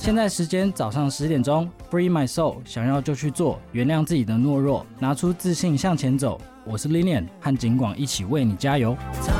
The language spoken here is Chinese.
现在时间早上10点钟 ，Free My Soul， 想要就去做，原谅自己的懦弱，拿出自信向前走。我是 Lilian， 和景广一起为你加油。